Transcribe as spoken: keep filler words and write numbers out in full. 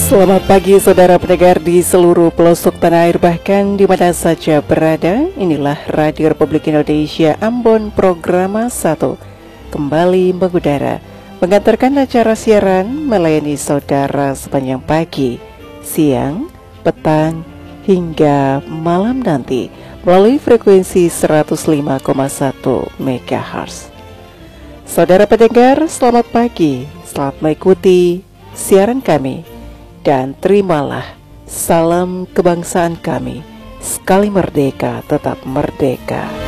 Selamat pagi saudara pendengar di seluruh pelosok tanah air bahkan di mana saja berada. Inilah Radio Republik Indonesia Ambon Programa satu kembali mengudara, mengantarkan acara siaran melayani saudara sepanjang pagi, siang, petang hingga malam nanti melalui frekuensi seratus lima koma satu megahertz. Saudara pendengar, selamat pagi, selamat mengikuti siaran kami. Dan terimalah salam kebangsaan kami, sekali merdeka tetap merdeka.